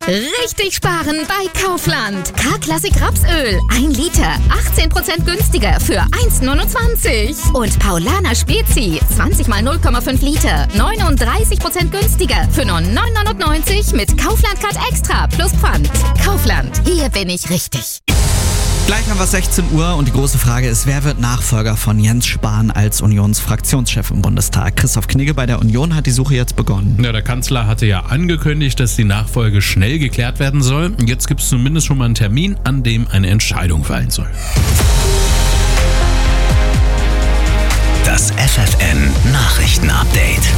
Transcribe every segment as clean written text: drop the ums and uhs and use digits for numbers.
Richtig sparen bei Kaufland. K-Klassik Rapsöl. 1 Liter. 18% günstiger für 1,29. Und Paulaner Spezi. 20 mal 0,5 Liter. 39% günstiger für nur 9,99 mit Kaufland Card Extra plus Pfand. Kaufland. Hier bin ich richtig. Gleich haben wir 16 Uhr und die große Frage ist, wer wird Nachfolger von Jens Spahn als Unionsfraktionschef im Bundestag? Christoph Knigge bei der Union hat die Suche jetzt begonnen. Ja, der Kanzler hatte ja angekündigt, dass die Nachfolge schnell geklärt werden soll. Jetzt gibt es zumindest schon mal einen Termin, an dem eine Entscheidung fallen soll. Das FFN-Nachrichten-Update.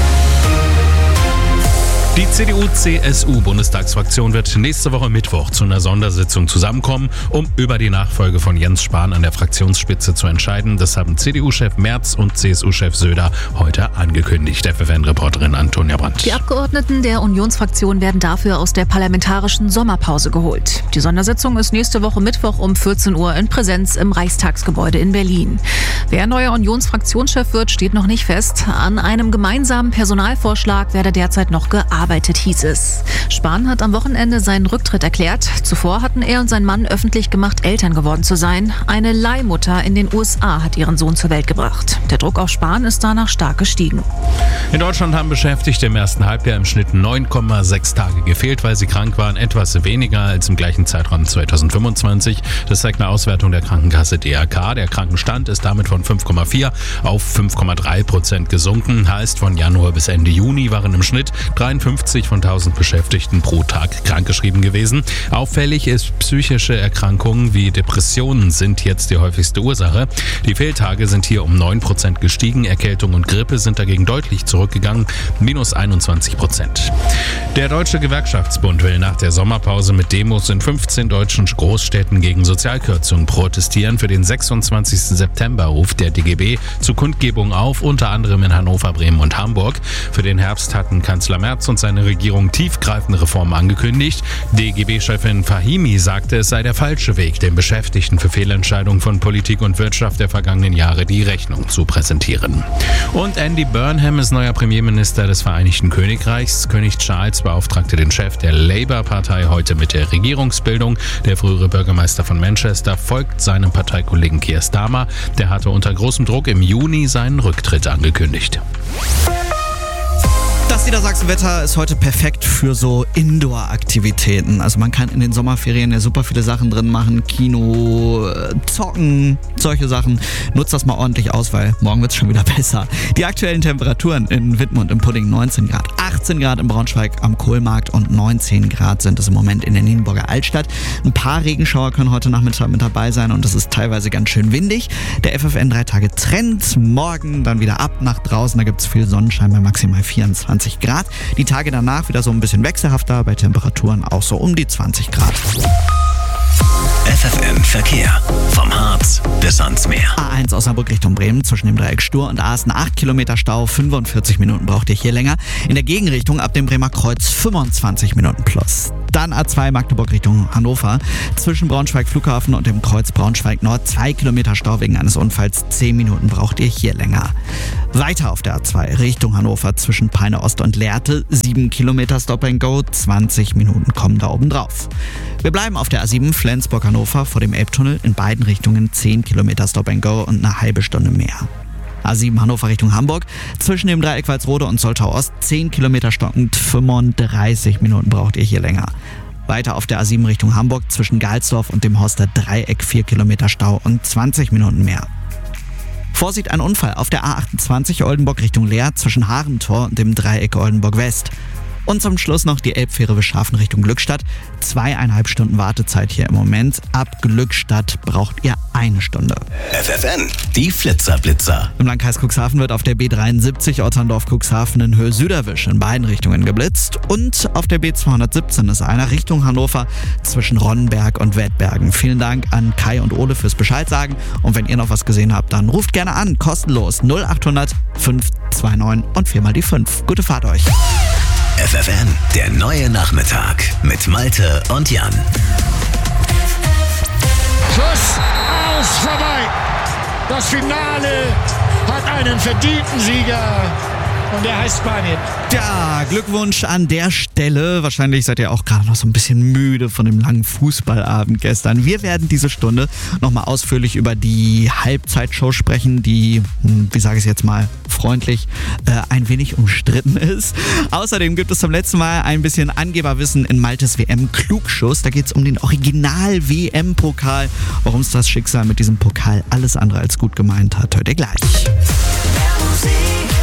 Die CDU-CSU-Bundestagsfraktion wird nächste Woche Mittwoch zu einer Sondersitzung zusammenkommen, um über die Nachfolge von Jens Spahn an der Fraktionsspitze zu entscheiden. Das haben CDU-Chef Merz und CSU-Chef Söder heute angekündigt. FFN-Reporterin Antonia Brandt. Die Abgeordneten der Unionsfraktion werden dafür aus der parlamentarischen Sommerpause geholt. Die Sondersitzung ist nächste Woche Mittwoch um 14 Uhr in Präsenz im Reichstagsgebäude in Berlin. Wer neuer Unionsfraktionschef wird, steht noch nicht fest. An einem gemeinsamen Personalvorschlag werde derzeit noch gearbeitet, hieß es. Spahn hat am Wochenende seinen Rücktritt erklärt. Zuvor hatten er und sein Mann öffentlich gemacht, Eltern geworden zu sein. Eine Leihmutter in den USA hat ihren Sohn zur Welt gebracht. Der Druck auf Spahn ist danach stark gestiegen. In Deutschland haben Beschäftigte im ersten Halbjahr im Schnitt 9,6 Tage gefehlt, weil sie krank waren. Etwas weniger als im gleichen Zeitraum 2025. Das zeigt eine Auswertung der Krankenkasse DRK. Der Krankenstand ist damit von 5,4 auf 5,3% gesunken. Heißt, von Januar bis Ende Juni waren im Schnitt 53 von 1000 Beschäftigten pro Tag krankgeschrieben gewesen. Auffällig ist, psychische Erkrankungen wie Depressionen sind jetzt die häufigste Ursache. Die Fehltage sind hier um 9% gestiegen. Erkältung und Grippe sind dagegen deutlich zurückgegangen, minus 21%. Der Deutsche Gewerkschaftsbund will nach der Sommerpause mit Demos in 15 deutschen Großstädten gegen Sozialkürzungen protestieren. Für den 26. September ruft der DGB zu Kundgebung auf, unter anderem in Hannover, Bremen und Hamburg. Für den Herbst hatten Kanzler Merz und seine Regierung tiefgreifende Reformen angekündigt. DGB-Chefin Fahimi sagte, es sei der falsche Weg, den Beschäftigten für Fehlentscheidungen von Politik und Wirtschaft der vergangenen Jahre die Rechnung zu präsentieren. Und Andy Burnham ist neuer Premierminister des Vereinigten Königreichs. König Charles beauftragte den Chef der Labour-Partei heute mit der Regierungsbildung. Der frühere Bürgermeister von Manchester folgt seinem Parteikollegen Keir Starmer. Der hatte unter großem Druck im Juni seinen Rücktritt angekündigt. Das Niedersachsen-Wetter ist heute perfekt für so Indoor-Aktivitäten. Also man kann in den Sommerferien ja super viele Sachen drin machen. Kino, zocken, solche Sachen. Nutzt das mal ordentlich aus, weil morgen wird es schon wieder besser. Die aktuellen Temperaturen in Wittmund im Pudding 19 Grad, 18 Grad in Braunschweig am Kohlmarkt und 19 Grad sind es im Moment in der Nienburger Altstadt. Ein paar Regenschauer können heute Nachmittag mit dabei sein und es ist teilweise ganz schön windig. Der FFN 3 Tage Trend, morgen dann wieder ab nach draußen. Da gibt es viel Sonnenschein bei maximal 24 Grad. Die Tage danach wieder so ein bisschen wechselhafter, bei Temperaturen auch so um die 20 Grad. FFN Verkehr. Vom Harz bis ans Meer. A1 Osnabrück Richtung Bremen zwischen dem Dreieck Stur und Aaßen 8 Kilometer Stau, 45 Minuten braucht ihr hier länger. In der Gegenrichtung ab dem Bremer Kreuz 25 Minuten plus. Dann A2 Magdeburg Richtung Hannover. Zwischen Braunschweig Flughafen und dem Kreuz Braunschweig Nord 2 Kilometer Stau wegen eines Unfalls. 10 Minuten braucht ihr hier länger. Weiter auf der A2 Richtung Hannover zwischen Peine Ost und Lehrte. 7 Kilometer Stop and Go. 20 Minuten kommen da oben drauf. Wir bleiben auf der A7 Flensburg-Hannover vor dem Elbtunnel. In beiden Richtungen 10 Kilometer Stop and Go und eine halbe Stunde mehr. A7 Hannover Richtung Hamburg. Zwischen dem Dreieck Walsrode und Soltau Ost 10 Kilometer stockend, 35 Minuten braucht ihr hier länger. Weiter auf der A7 Richtung Hamburg zwischen Galsdorf und dem Horster Dreieck 4 Kilometer Stau und 20 Minuten mehr. Vorsicht, ein Unfall auf der A28 Oldenburg Richtung Leer zwischen Harentor und dem Dreieck Oldenburg West. Und zum Schluss noch die Elbfähre Beschhafen Richtung Glückstadt. 2,5 Stunden Wartezeit hier im Moment. Ab Glückstadt braucht ihr 1 Stunde. FFN, die Flitzer. Im Landkreis Cuxhaven wird auf der B73 Otterndorf-Cuxhaven in Höhe Süderwisch in beiden Richtungen geblitzt. Und auf der B217 ist einer Richtung Hannover zwischen Ronnenberg und Wettbergen. Vielen Dank an Kai und Ole fürs Bescheid sagen. Und wenn ihr noch was gesehen habt, dann ruft gerne an. Kostenlos 0800 529 und 4 mal die 5. Gute Fahrt euch. FFN, der neue Nachmittag mit Malte und Jan. Schuss aus, vorbei. Das Finale hat einen verdienten Sieger. und der heißt Spanien. Ja, Glückwunsch an der Stelle. Wahrscheinlich seid ihr auch gerade noch so ein bisschen müde von dem langen Fußballabend gestern. Wir werden diese Stunde nochmal ausführlich über die Halbzeitshow sprechen, die, wie sage ich es jetzt mal freundlich, ein wenig umstritten ist. Außerdem gibt es zum letzten Mal ein bisschen Angeberwissen in Maltes WM-Klugschuss. Da geht es um den Original-WM-Pokal. Warum es das Schicksal mit diesem Pokal alles andere als gut gemeint hat, hört ihr gleich. Musik.